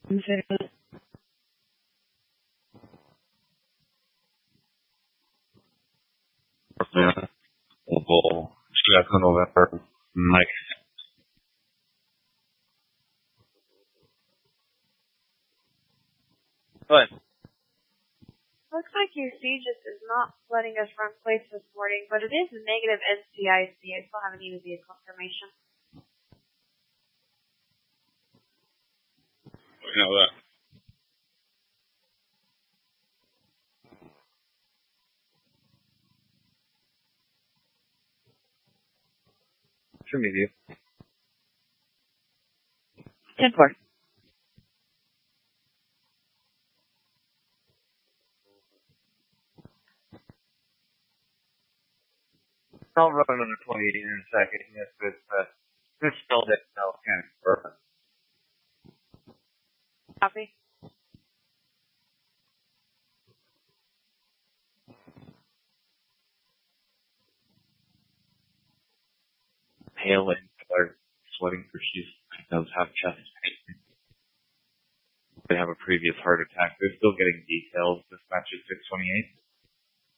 Oval, Chicago, November, Mike. What? Looks like your Aegis is not letting us run plates this morning, but it is a negative NCIC. I still haven't even seen a confirmation. We know that. Show me view. 10-4. I'll run another 20 in a second. Yes, this still didn't know kind of perfect. Copy. Pale and color, sweating profusely. Does have chest pain. They have a previous heart attack. They're still getting details. Dispatch is 628.